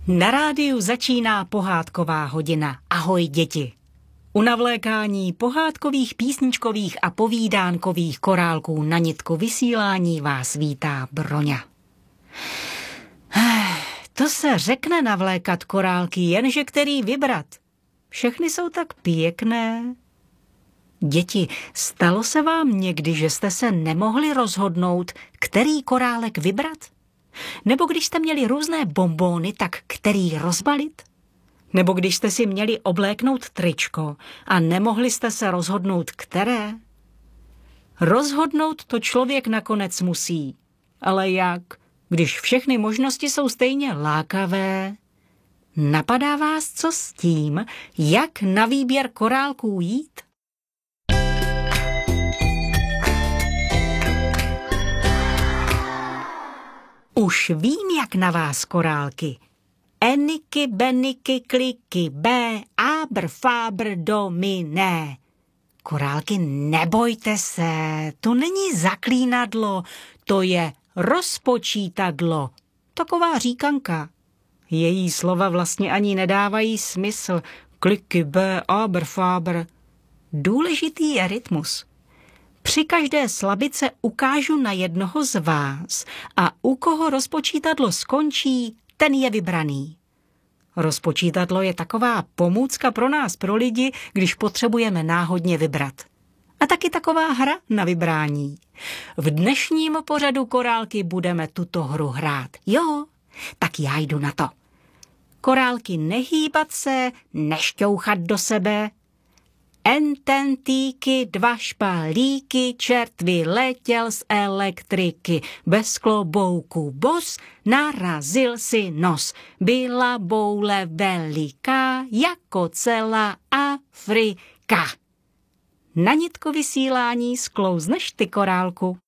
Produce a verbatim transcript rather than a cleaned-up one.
Na rádiu začíná pohádková hodina. Ahoj děti. U navlékání pohádkových, písničkových a povídánkových korálků na nitku vysílání vás vítá Broňa. To se řekne navlékat korálky, jenže který vybrat. Všechny jsou tak pěkné. Děti, stalo se vám někdy, že jste se nemohli rozhodnout, který korálek vybrat? Nebo když jste měli různé bonbóny, tak který rozbalit? Nebo když jste si měli obléknout tričko a nemohli jste se rozhodnout, které? Rozhodnout to člověk nakonec musí. Ale jak, když všechny možnosti jsou stejně lákavé? Napadá vás co s tím, jak na výběr korálků jít? Už vím, jak na vás korálky. Eniky, beniky, kliky, bé, ábr, fábr, dominé. Korálky, nebojte se, to není zaklínadlo, to je rozpočítadlo. Taková říkanka. Její slova vlastně ani nedávají smysl. Kliky, bé, ábr, fábr. Důležitý je rytmus. Při každé slabice ukážu na jednoho z vás a u koho rozpočítadlo skončí, ten je vybraný. Rozpočítadlo je taková pomůcka pro nás, pro lidi, když potřebujeme náhodně vybrat. A taky taková hra na vybrání. V dnešním pořadu korálky budeme tuto hru hrát. Jo, tak já jdu na to. Korálky, nehýbat se, nešťouchat do sebe. Ententíky, dva špalíky, čert vyletěl z elektriky, bez klobouku bos, narazil si nos. Byla boule veliká, jako celá Afrika. Na nitko vysílání sklouzneš ty, korálku?